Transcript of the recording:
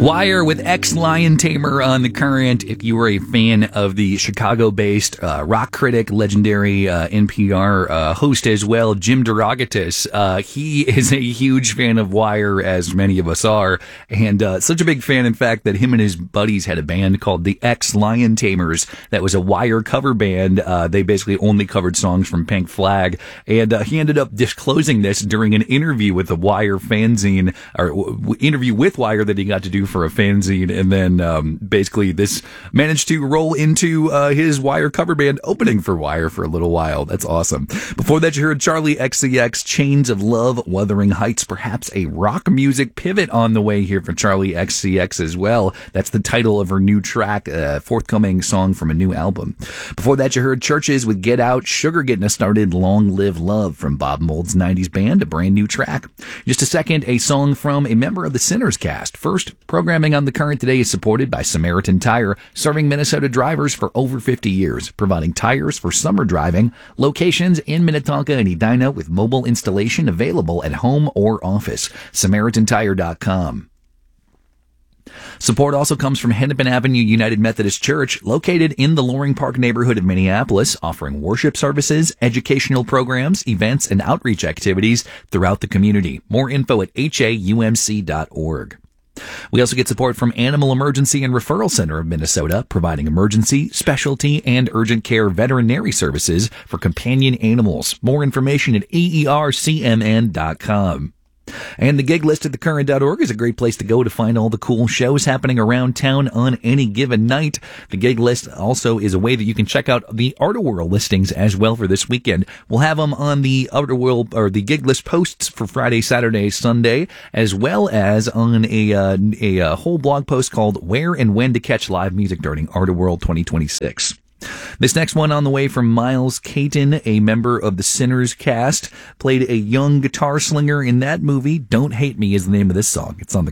Wire with Ex-Lion Tamer on The Current. If you were a fan of the Chicago-based rock critic, legendary NPR host as well, Jim DeRogatis, he is a huge fan of Wire, as many of us are, and such a big fan, in fact, that him and his buddies had a band called the Ex-Lion Tamers that was a Wire cover band. They basically only covered songs from Pink Flag, and he ended up disclosing this during an interview with the Wire fanzine, or interview with Wire that he got to do for a fanzine, and then basically this managed to roll into his Wire cover band opening for Wire for a little while. That's awesome. Before that, you heard Charlie XCX, Chains of Love, Wuthering Heights, perhaps a rock music pivot on the way here for Charlie XCX as well. That's the title of her new track, forthcoming song from a new album. Before that, you heard Churches with Get Out, Sugar Getting Us Started, Long Live Love from Bob Mould's 90s band, a brand new track. Just a second, a song from a member of the Sinners cast. First, programming on The Current today is supported by Samaritan Tire, serving Minnesota drivers for over 50 years, providing tires for summer driving, locations in Minnetonka and Edina with mobile installation available at home or office. SamaritanTire.com. Support also comes from Hennepin Avenue United Methodist Church, located in the Loring Park neighborhood of Minneapolis, offering worship services, educational programs, events, and outreach activities throughout the community. More info at haumc.org. We also get support from Animal Emergency and Referral Center of Minnesota, providing emergency, specialty, and urgent care veterinary services for companion animals. More information at aercmn.com. And the gig list at thecurrent.org is a great place to go to find all the cool shows happening around town on any given night. The gig list also is a way that you can check out the Art World listings as well for this weekend. We'll have them on the Art World, or the gig list posts for Friday, Saturday, Sunday, as well as on a whole blog post called Where and When to Catch Live Music During Art World 2026. This next one on the way from Miles Caton, a member of the Sinners cast, played a young guitar slinger in that movie. Don't Hate Me is the name of this song. It's on the